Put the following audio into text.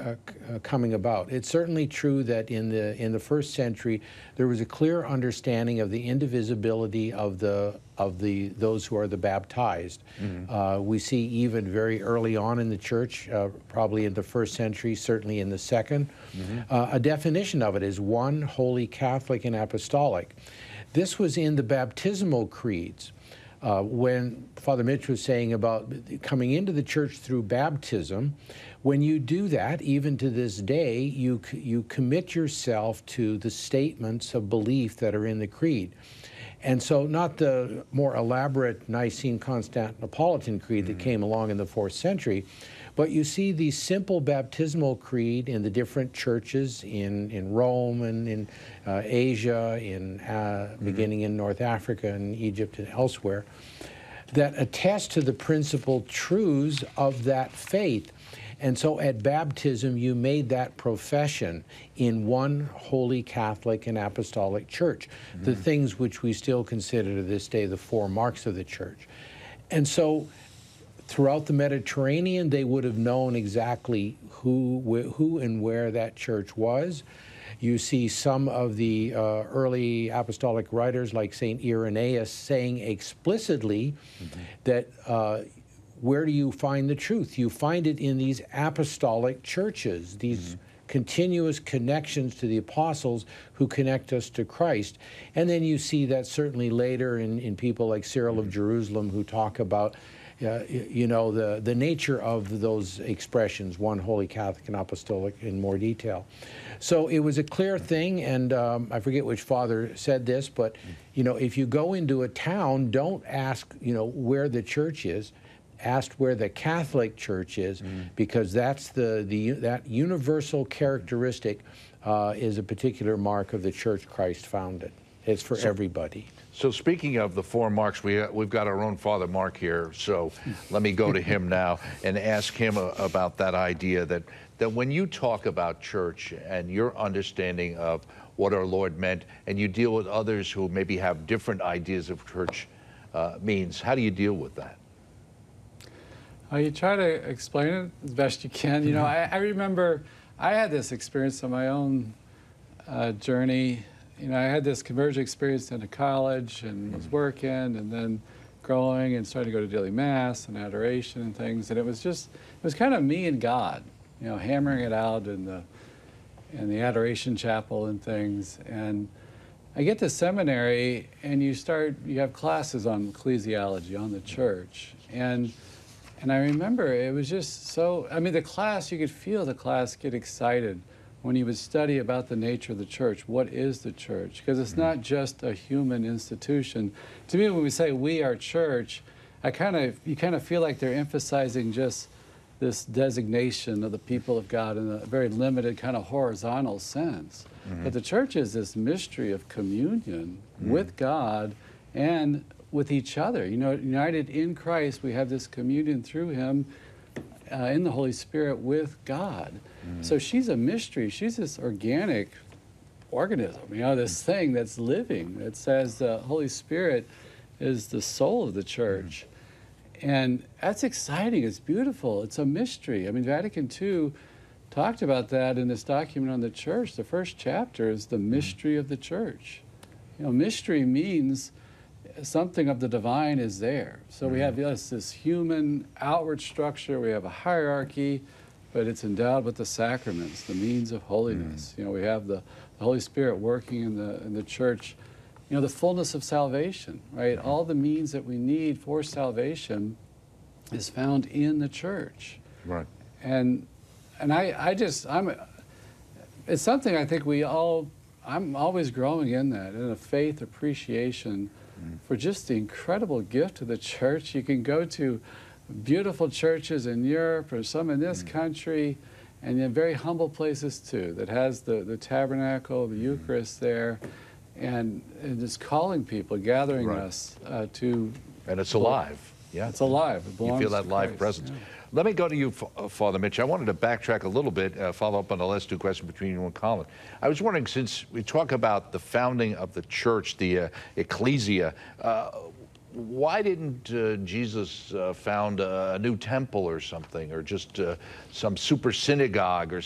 coming about. It's certainly true that in the first century there was a clear understanding of the indivisibility of those who are the baptized. We see even very early on in the church, probably in the first century, certainly in the second, a definition of it as one holy Catholic and apostolic. This was in the baptismal creeds. When Father Mitch was saying about coming into the church through baptism, when you do that, even to this day, you commit yourself to the statements of belief that are in the creed. And so not the more elaborate Nicene Constantinopolitan Creed that came along in the 4th century, but you see the simple baptismal creed in the different churches in Rome and in Asia, beginning in North Africa and Egypt and elsewhere, that attest to the principal truths of that faith. And so at baptism, you made that profession in one holy Catholic and apostolic church, the things which we still consider to this day the 4 marks of the church. And so throughout the Mediterranean, they would have known exactly who and where that church was. You see some of the early apostolic writers like St. Irenaeus saying explicitly that where do you find the truth? You find it in these apostolic churches, these continuous connections to the apostles who connect us to Christ. And then you see that certainly later in people like Cyril of Jerusalem who talk about you know, the nature of those expressions, one holy Catholic and apostolic, in more detail. So it was a clear thing, and I forget which father said this, but you know, if you go into a town, don't ask, you know, where the church is. Ask where the Catholic Church is, because that's that universal characteristic is a particular mark of the church Christ founded. It's for everybody. So speaking of the 4 marks, we've got our own Father Mark here, so let me go to him now and ask him about that idea that when you talk about church and your understanding of what our Lord meant, and you deal with others who maybe have different ideas of church means, how do you deal with that? You try to explain it as best you can. You know, I remember I had this experience on my own journey. You know, I had this conversion experience in a college and was working and then growing and starting to go to daily mass and adoration and things. And it was kind of me and God, you know, hammering it out in the adoration chapel and things. And I get to seminary and you have classes on ecclesiology, on the church. And I remember it was just so, I mean, the class, you could feel the class get excited when you would study about the nature of the church. What is the church? Because it's not just a human institution. To me, when we say we are church, you kind of feel like they're emphasizing just this designation of the people of God in a very limited kind of horizontal sense. But the church is this mystery of communion with God and with each other. You know, united in Christ, we have this communion through Him in the Holy Spirit with God. So she's a mystery. She's this organic organism, you know, this thing that's living, that says the Holy Spirit is the soul of the church. And that's exciting. It's beautiful. It's a mystery. I mean, Vatican II talked about that in this document on the church. The first chapter is the mystery of the church. You know, mystery means something of the divine is there. So we have this human outward structure, we have a hierarchy, but it's endowed with the sacraments, the means of holiness. You know, we have the Holy Spirit working in the church, you know, the fullness of salvation, right? All the means that we need for salvation is found in the church. Right. And it's something I think I'm always growing in that, in a faith appreciation for just the incredible gift of the church. You can go to beautiful churches in Europe or some in this country, and in very humble places too, that has the tabernacle, the Eucharist there, and just calling people, gathering us to... And it's alive. Yeah. It's alive. It belongs you feel that to live Christ. presence. Yeah. Let me go to you, Father Mitch. I wanted to backtrack a little bit, follow up on the last 2 questions between you and Colin. I was wondering, since we talk about the founding of the church, the ecclesia, why didn't Jesus found a new temple or something, or just some super synagogue or